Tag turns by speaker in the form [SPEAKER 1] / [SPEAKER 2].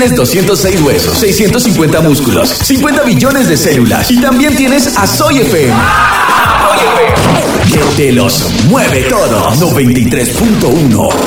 [SPEAKER 1] tienes 206 huesos, 650 músculos, 50 billones de células y también tienes a Soy FM. Que te los mueve todo. 93.1